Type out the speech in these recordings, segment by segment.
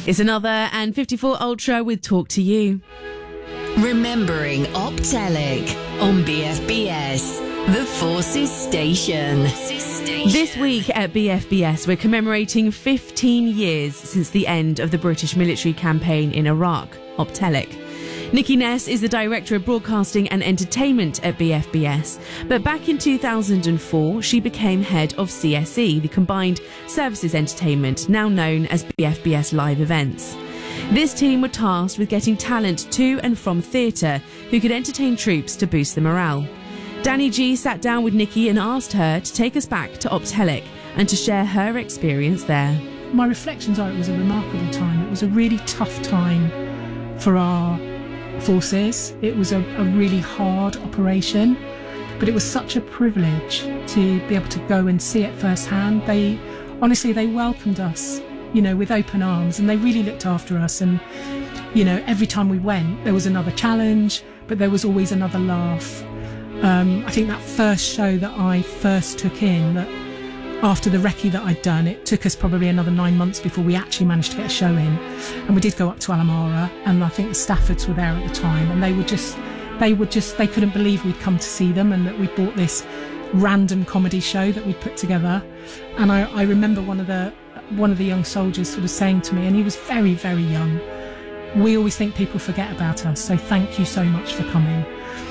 It's another and 54 Ultra with Talk to You. Remembering Optelic on BFBS, the Forces Station. This week at BFBS, we're commemorating 15 years since the end of the British military campaign in Iraq, Optelic. Nikki Ness is the Director of Broadcasting and Entertainment at BFBS, but back in 2004 she became head of CSE, the Combined Services Entertainment, now known as BFBS Live Events. This team were tasked with getting talent to and from theatre who could entertain troops to boost the morale. Danny G sat down with Nikki and asked her to take us back to Optelic and to share her experience there. My reflections are it was a remarkable time. It was a really tough time for our forces. It was a really hard operation, but it was such a privilege to be able to go and see it firsthand. They welcomed us, with open arms, and they really looked after us. And, every time we went, there was another challenge, but there was always another laugh. I think that first show that I first took in, that after the recce that I'd done, it took us probably another 9 months before we actually managed to get a show in. And we did go up to Alamara, and I think the Staffords were there at the time, and they couldn't believe we'd come to see them and that we'd bought this random comedy show that we'd put together. And I remember one of the young soldiers sort of saying to me, and he was very, very young, "We always think people forget about us, so thank you so much for coming."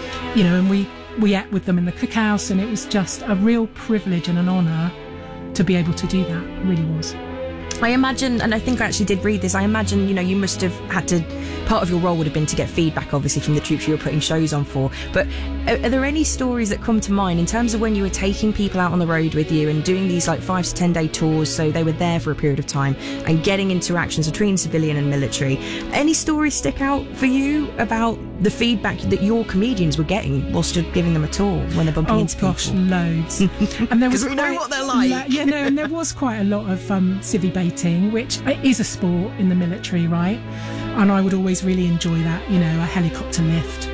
And we ate with them in the cookhouse, and it was just a real privilege and an honour to be able to do that. It really was. I imagine, and I think I actually did read this, I imagine, you must have had to, part of your role would have been to get feedback, obviously, from the troops you were putting shows on for. But are there any stories that come to mind in terms of when you were taking people out on the road with you and doing these 5 to 10 day tours, so they were there for a period of time, and getting interactions between civilian and military? Any stories stick out for you about the feedback that your comedians were getting whilst you're giving them a tour when they're bumping into people? Oh gosh, loads. And there was we know what they're like. And there was quite a lot of civvy baiting, which is a sport in the military, right? And I would always really enjoy that, a helicopter lift,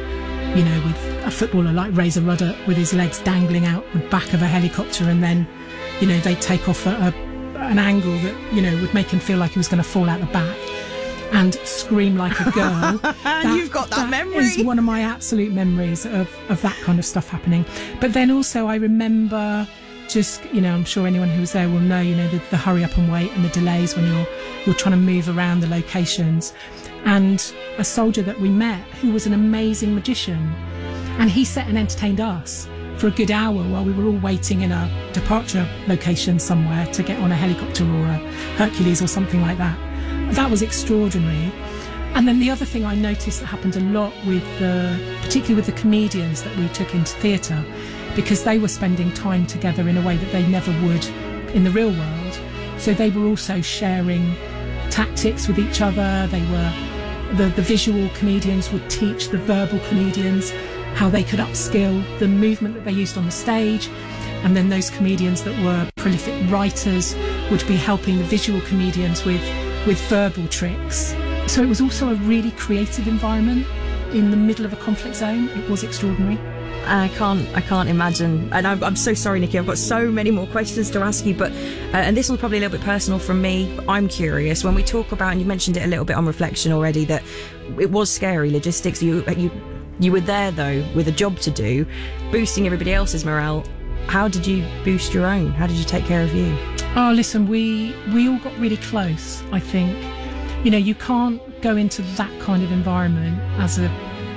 with a footballer like Razor Ruddock with his legs dangling out the back of a helicopter, and then, they'd take off at an angle that, would make him feel like he was going to fall out the back and scream like a girl. You've got that memory. Is one of my absolute memories of that kind of stuff happening. But then also I remember just, I'm sure anyone who was there will know, the hurry up and wait and the delays when you're trying to move around the locations. And a soldier that we met who was an amazing magician, and he sat and entertained us for a good hour while we were all waiting in a departure location somewhere to get on a helicopter or a Hercules or something like that. That was extraordinary. And then the other thing I noticed that happened a lot particularly with the comedians that we took into theatre, because they were spending time together in a way that they never would in the real world. So they were also sharing tactics with each other. They were the visual comedians would teach the verbal comedians how they could upskill the movement that they used on the stage. And then those comedians that were prolific writers would be helping the visual comedians with verbal tricks. So it was also a really creative environment in the middle of a conflict zone. It was extraordinary. I can't imagine. And I'm so sorry, Nikki, I've got so many more questions to ask you, but and this one's probably a little bit personal from me, but I'm curious. When we talk about, and you mentioned it a little bit on reflection already, that it was scary logistics. You were there though with a job to do, boosting everybody else's morale. How did you boost your own? How did you take care of you? Oh, listen, we all got really close, I think. You can't go into that kind of environment as a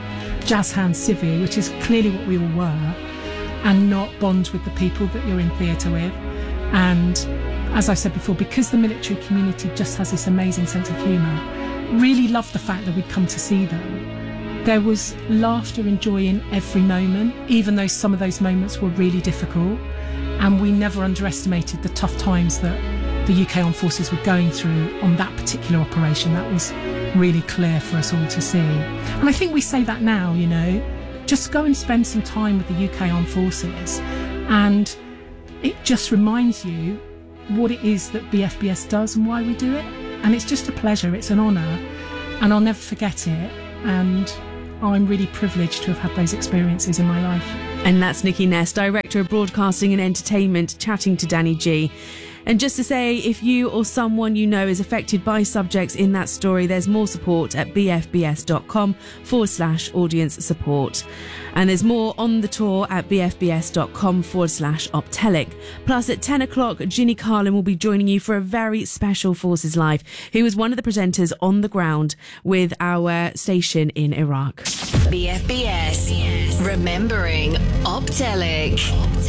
jazz hand civvy, which is clearly what we all were, and not bond with the people that you're in theatre with. And as I said before, because the military community just has this amazing sense of humour, really loved the fact that we'd come to see them. There was laughter and joy in every moment, even though some of those moments were really difficult. And we never underestimated the tough times that the UK Armed Forces were going through on that particular operation. That was really clear for us all to see. And I think we say that now, just go and spend some time with the UK Armed Forces, and it just reminds you what it is that BFBS does and why we do it. And it's just a pleasure, it's an honour, and I'll never forget it. And I'm really privileged to have had those experiences in my life. And that's Nikki Ness, Director of Broadcasting and Entertainment, chatting to Danny G. And just to say, if you or someone you know is affected by subjects in that story, there's more support at bfbs.com/audience support. And there's more on the tour at bfbs.com/Optelic. Plus at 10 o'clock, Ginny Carlin will be joining you for a very special Forces Live, who is one of the presenters on the ground with our station in Iraq. BFBS, remembering Optelic.